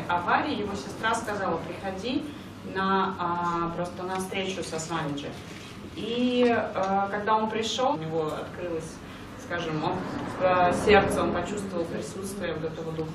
аварии его сестра сказала: приходи просто на встречу со Свамиджи. И когда он пришел, у него открылось, скажем, в сердце, он почувствовал присутствие вот этого духа.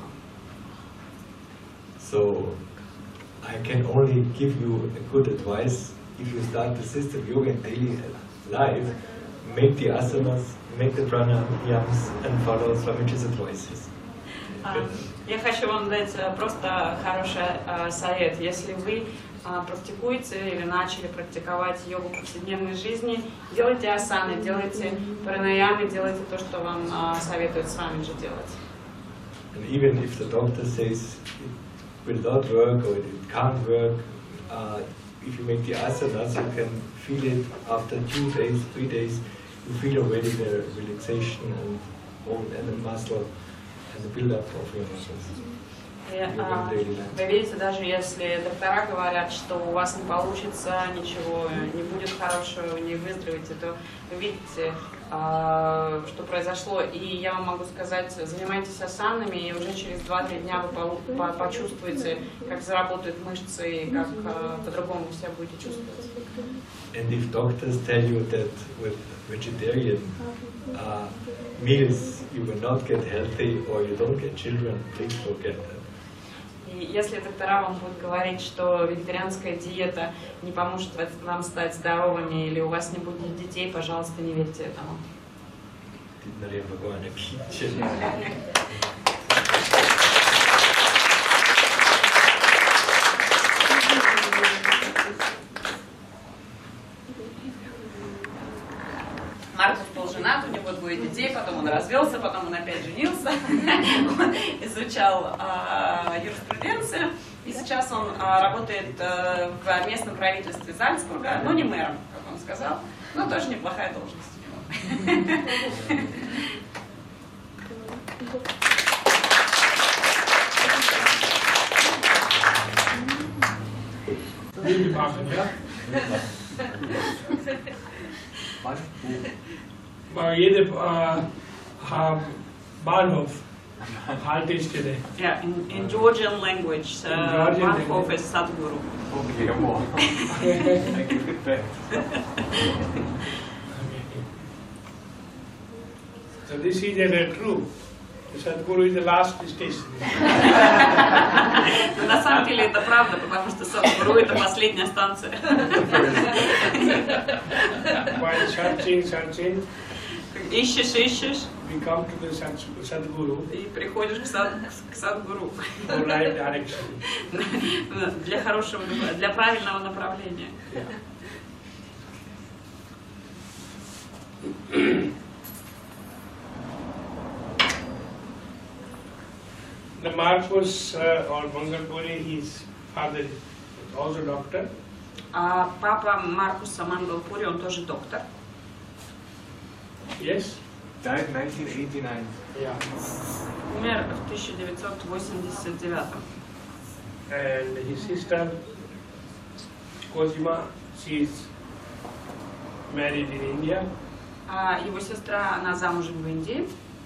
So, I can only give you a good advice. If you start the system yoga in daily life, make the asanas, make the pranayams and follow Swamiji's advices. Я хочу вам дать просто хороший совет. Если вы практикуете или начали практиковать йогу в повседневной жизни, делайте асаны, делайте пранаямы, делайте то, что вам советует Свамиджи делать. And even if the doctor says it will not work or it can't work, if you make the asanas, you can feel it after 2 days, 3 days. You feel already the relaxation and bone and the muscle and the build-up of your muscles. Вы видите, даже если доктора говорят, что у вас не получится, ничего не будет хорошего, вы не выздоровеете, то вы видите, что произошло. И я вам могу сказать, занимайтесь асанами, и уже через 2-3 дня вы почувствуете, как заработают мышцы, и как по-другому вы себя будете чувствовать. And if doctors tell you that with vegetarian meals you will not get healthy or you don't get children, please forget that. И если доктора вам будут говорить, что вегетарианская диета не поможет вам стать здоровыми или у вас не будет детей, пожалуйста, не верьте этому. Маркус был женат, у него 2 детей, потом он развелся, потом он опять женился, он изучал юриспруденцию, и сейчас он работает в местном правительстве Зальцбурга, но не мэром, как он сказал, но тоже неплохая должность у него. Jede Bahnhof Haltestelle. Yeah, in Georgian language, Bahnhof is Sadhguru. So this is true. Sadhguru is the last station. Но на самом деле это правда, потому что Садхгуру это последняя станция. While searching, ищешь, we come to the Sadhguru. И приходишь к Садхгуру. For right direction. Для правильного направления. The Marcus or Mangalpuri, his father is also doctor. Папа Маркуса Мангалпури, он тоже доктор. Yes. Died 1989. Yeah. Умер в 1989. And his sister Cosima, she is married in India. Его сестра, она замужем в Индии.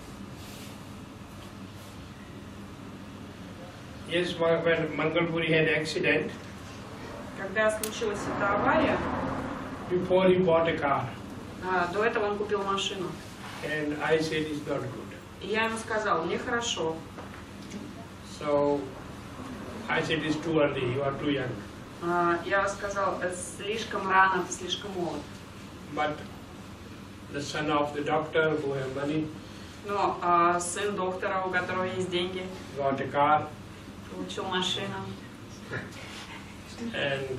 Yes, when Mangalpuri had accident, Когда случилась эта авария, before he bought a car, до этого он купил машину. and I said it's not good. И я ему сказал, мне хорошо. So I said it's too early, you are too young. Я сказал, слишком рано, ты слишком молод. But the son of the doctor who had money Но сын доктора, у которого есть деньги, got a car, получил машину. and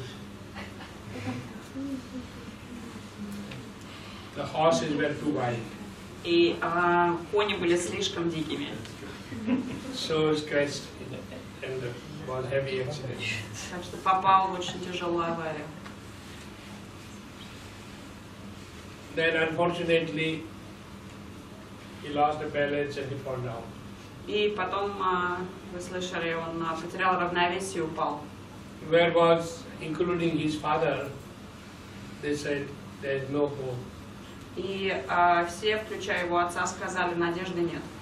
the horses were too wild. И кони были слишком дикими. So scratched and was heavy accident. Так что попал в очень тяжелую аварию. Then unfortunately he lost the balance and he fell down. И потом, вы слышали, он потерял равновесие и упал. Where was, including his father, they said there is no hope. И все, включая его отца, сказали, надежды нет.